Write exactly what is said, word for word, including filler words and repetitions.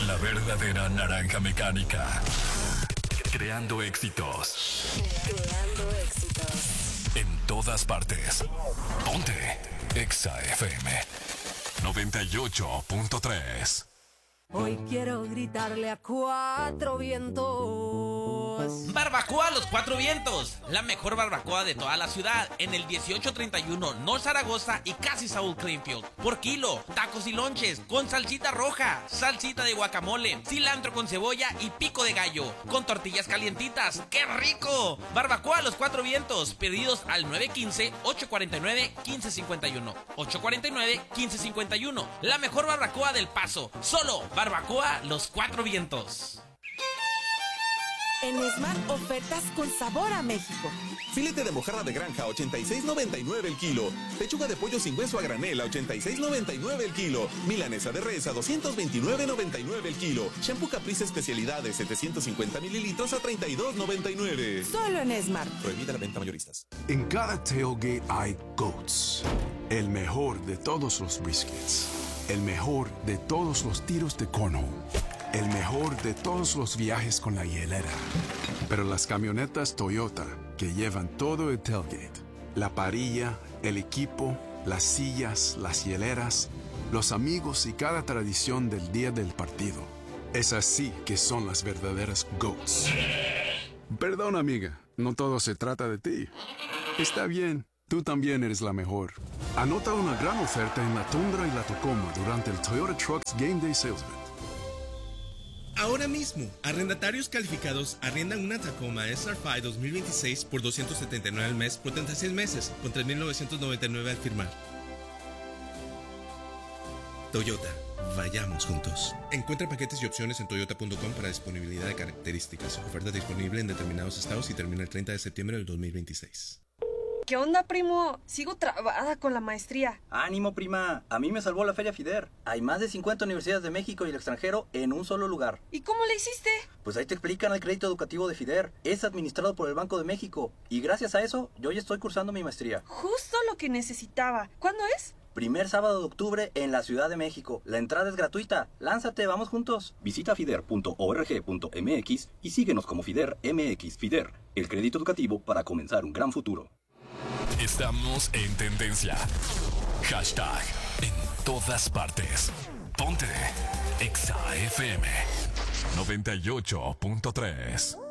La verdadera naranja mecánica. Creando éxitos. Creando éxitos. En todas partes. Ponte Exa F M noventa y ocho punto tres. Hoy quiero gritarle a cuatro vientos. Barbacoa Los Cuatro Vientos, la mejor barbacoa de toda la ciudad, en el dieciocho treinta y uno North Zaragoza y casi Saúl Greenfield. Por kilo, tacos y lonches, con salsita roja, salsita de guacamole, cilantro con cebolla y pico de gallo, con tortillas calientitas. ¡Qué rico! Barbacoa Los Cuatro Vientos, pedidos al nueve uno cinco, ocho cuatro nueve, uno cinco cinco uno, ocho cuatro nueve, uno cinco cinco uno. La mejor barbacoa del Paso, solo Barbacoa Los Cuatro Vientos. En Smart, ofertas con sabor a México. Filete de mojarra de granja, ochenta y seis noventa y nueve el kilo. Pechuga de pollo sin hueso a granel, a ochenta y seis noventa y nueve el kilo. Milanesa de res, a doscientos veintinueve noventa y nueve el kilo. Shampoo Caprice especialidades, setecientos cincuenta mililitros, a treinta y dos noventa y nueve. Solo en Smart. Prohibida la venta mayoristas. En cada tailgate hay Goats. El mejor de todos los briskets. El mejor de todos los tiros de cornhole. El mejor de todos los viajes con la hielera. Pero las camionetas Toyota, que llevan todo el tailgate, la parrilla, el equipo, las sillas, las hieleras, los amigos y cada tradición del día del partido. Es así que son las verdaderas GOATs. Perdón, amiga, no todo se trata de ti. Está bien, tú también eres la mejor. Anota una gran oferta en la Tundra y la Tacoma durante el Toyota Trucks Game Day Sales Event. Ahora mismo, arrendatarios calificados arriendan una Tacoma S R cinco dos mil veintiséis por doscientos setenta y nueve al mes por treinta y seis meses, con tres mil novecientos noventa y nueve al firmar. Toyota, vayamos juntos. Encuentra paquetes y opciones en toyota punto com para disponibilidad de características. Oferta disponible en determinados estados y termina el treinta de septiembre del dos mil veintiséis. ¿Qué onda, primo? Sigo trabada con la maestría. Ánimo, prima. A mí me salvó la Feria FIDER. Hay más de cincuenta universidades de México y el extranjero en un solo lugar. ¿Y cómo le hiciste? Pues ahí te explican el crédito educativo de FIDER. Es administrado por el Banco de México. Y gracias a eso, yo ya estoy cursando mi maestría. Justo lo que necesitaba. ¿Cuándo es? Primer sábado de octubre en la Ciudad de México. La entrada es gratuita. Lánzate, vamos juntos. Visita fider punto org punto m x y síguenos como FIDER M X. FIDER, el crédito educativo para comenzar un gran futuro. Estamos en tendencia. Hashtag en todas partes. Ponte Exa F M noventa y ocho punto tres.